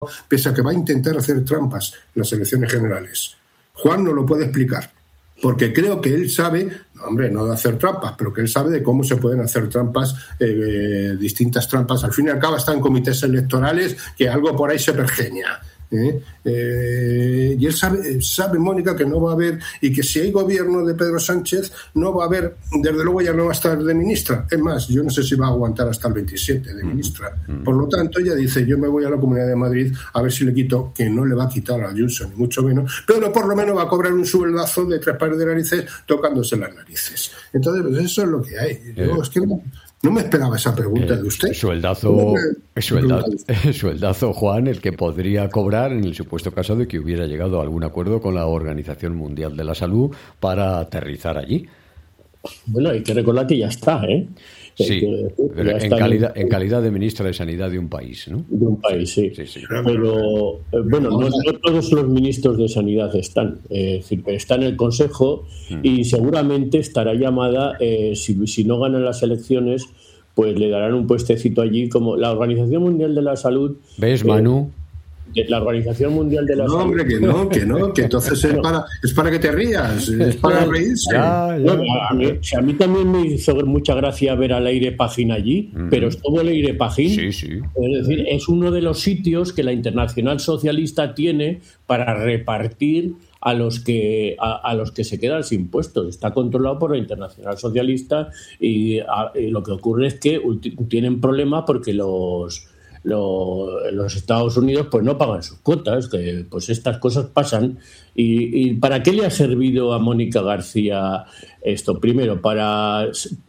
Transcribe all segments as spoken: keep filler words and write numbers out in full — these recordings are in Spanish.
pese a que va a intentar hacer trampas en las elecciones generales. Juan no lo puede explicar, porque creo que él sabe, no, hombre, no de hacer trampas, pero que él sabe de cómo se pueden hacer trampas, eh, distintas trampas. Al fin y al cabo están comités electorales que algo por ahí se pergeña. ¿Eh? Eh, y él sabe, sabe, Mónica, que no va a haber, y que si hay gobierno de Pedro Sánchez no va a haber, desde luego ya no va a estar de ministra. Es más, yo no sé si va a aguantar hasta el veintisiete de ministra. Por lo tanto, ella dice, yo me voy a la Comunidad de Madrid a ver si le quito, que no le va a quitar a Ayuso, ni mucho menos, pero por lo menos va a cobrar un sueldazo de tres pares de narices tocándose las narices. Entonces, pues eso es lo que hay. Yo, eh. es que no, No me esperaba esa pregunta eh, de usted. Sueldazo, sueldazo, sueldazo, Juan, el que podría cobrar en el supuesto caso de que hubiera llegado a algún acuerdo con la Organización Mundial de la Salud para aterrizar allí. Bueno, hay que recordar que ya está, ¿eh? Sí, que, pero en calidad, en calidad de ministra de Sanidad de un país, ¿no? De un país, sí. sí, sí. Pero, eh, bueno, no, no todos los ministros de Sanidad están. Eh, es decir, está en el Consejo mm. y seguramente estará llamada, eh, si, si no ganan las elecciones, pues le darán un puestecito allí, como la Organización Mundial de la Salud. ¿Ves, Manu? Eh, La Organización Mundial de la no, Salud. No, hombre, que no, que no, que entonces es para, es para que te rías, es para reírse. Ya, ya. Bueno, a, mí, a mí también me hizo mucha gracia ver a Leire Pajín allí, mm. pero estuvo Leire Pajín. Sí, sí. Es decir, es uno de los sitios que la Internacional Socialista tiene para repartir a los que a, a los que se quedan sin puestos. Está controlado por la Internacional Socialista y, a, y lo que ocurre es que tienen problemas porque los Los, los Estados Unidos pues no pagan sus cuotas, que pues estas cosas pasan. Y, y ¿para qué le ha servido a Mónica García esto? Primero, para,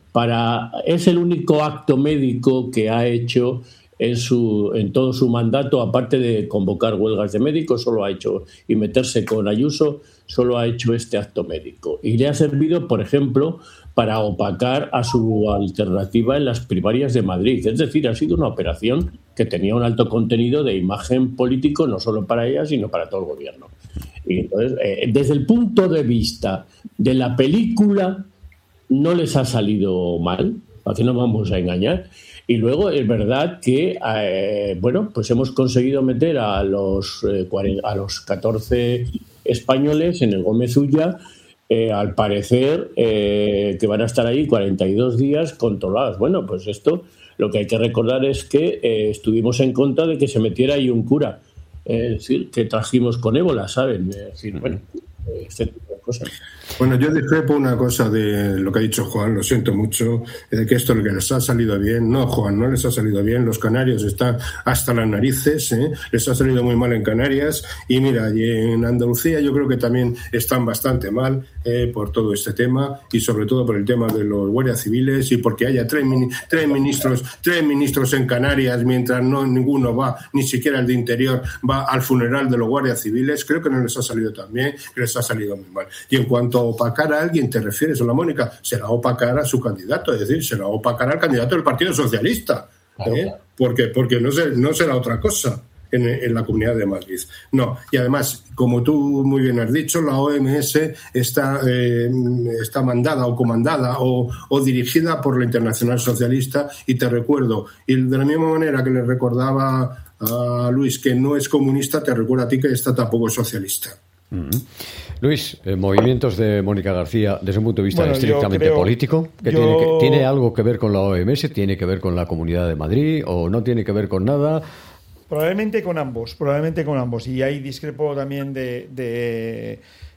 para es el único acto médico que ha hecho en su en todo su mandato, aparte de convocar huelgas de médicos, solo ha hecho, y meterse con Ayuso, solo ha hecho este acto médico. Y le ha servido, por ejemplo, para opacar a su alternativa en las primarias de Madrid. Es decir, ha sido una operación que tenía un alto contenido de imagen político, no solo para ella, sino para todo el gobierno. Y entonces, eh, desde el punto de vista de la película, no les ha salido mal, ¿a qué nos vamos a engañar? Y luego es verdad que, eh, bueno, pues hemos conseguido meter a los, eh, cuarenta, a los catorce españoles en el Gómez Ulla. Eh, al parecer eh, que van a estar ahí cuarenta y dos días controlados. Bueno, pues esto, lo que hay que recordar es que eh, estuvimos en contra de que se metiera ahí un cura, eh, es decir, que trajimos con ébola, ¿saben? Es decir, bueno, este tipo de cosas. Bueno, yo discrepo una cosa de lo que ha dicho Juan, lo siento mucho, de que esto es lo que les ha salido bien. No, Juan, no les ha salido bien. Los canarios están hasta las narices, ¿eh? Les ha salido muy mal en Canarias. Y mira, y en Andalucía yo creo que también están bastante mal eh, por todo este tema, y sobre todo por el tema de los guardias civiles, y porque haya tres, tres ministros tres ministros en Canarias, mientras no ninguno va, ni siquiera el de Interior, va al funeral de los guardias civiles. Creo que no les ha salido tan bien, que les ha salido muy mal. Y en cuanto a opacar a alguien, ¿te refieres a la Mónica? Será opacar a su candidato, es decir, será opacar al candidato del Partido Socialista, ¿eh? porque, porque no, ser, no será otra cosa en, en la Comunidad de Madrid. No, y además, como tú muy bien has dicho, la O M S está, eh, está mandada o comandada o, o dirigida por la Internacional Socialista, y te recuerdo, y de la misma manera que le recordaba a Luis que no es comunista, te recuerdo a ti que esta tampoco es socialista. Mm-hmm. Luis, eh, movimientos de Mónica García desde un punto de vista bueno, estrictamente creo, político, ¿qué yo... tiene, que, ¿tiene algo que ver con la O M S? ¿Tiene que ver con la Comunidad de Madrid? ¿O no tiene que ver con nada? Probablemente con ambos, probablemente con ambos. Y ahí discrepo también de... de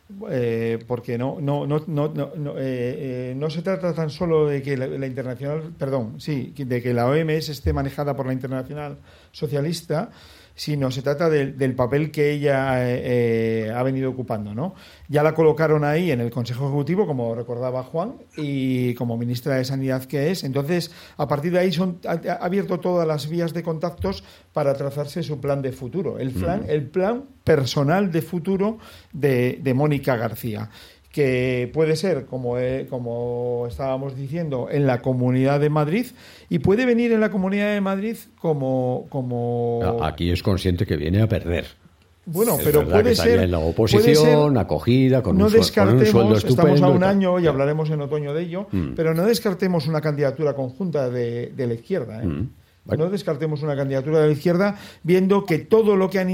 eh, porque no no no no no, no, eh, eh, no se trata tan solo de que la, la internacional, perdón, sí, de que la O M S esté manejada por la Internacional Socialista, sino se trata de, del papel que ella eh, ha venido ocupando, ¿no? Ya la colocaron ahí en el Consejo Ejecutivo, como recordaba Juan, y como ministra de Sanidad que es. Entonces, a partir de ahí son, ha, ha abierto todas las vías de contactos para trazarse su plan de futuro, el plan, mm. el plan personal de futuro de, de Mónica García, que puede ser, como, eh, como estábamos diciendo, en la Comunidad de Madrid, y puede venir en la Comunidad de Madrid como... como... Aquí es consciente que viene a perder. Bueno, es pero puede ser... en la oposición, ser, acogida, con, no un, suel- con un sueldo estupendo. Estamos a un año y hablaremos en otoño de ello, mm. pero no descartemos una candidatura conjunta de, de la izquierda, ¿eh? Mm. Vale. No descartemos una candidatura de la izquierda, viendo que todo lo que han